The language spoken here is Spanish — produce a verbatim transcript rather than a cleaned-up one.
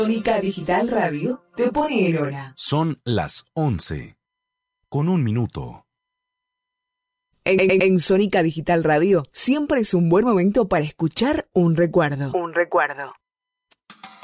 Sónica Digital Radio te pone en hora. Son las once, con un minuto. En, en, en Sónica Digital Radio siempre es un buen momento para escuchar un recuerdo. Un recuerdo.